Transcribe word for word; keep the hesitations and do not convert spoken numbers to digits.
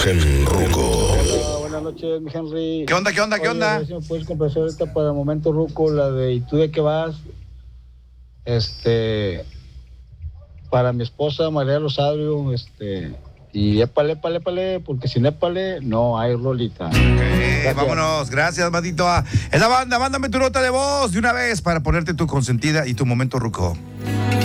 imagen ruco. Hola, buenas noches, mi Henry. ¿Qué onda, qué onda, qué Oye, onda? a ver si me puedes complacer ahorita para el momento ruco, la de ¿y tú de qué vas? Este, para mi esposa María Rosario, este, y épale, épale, épale, porque sin épale no hay rolita. Okay, vámonos, gracias, Madito. Es la banda, mándame tu nota de voz de una vez para ponerte tu consentida y tu momento ruco.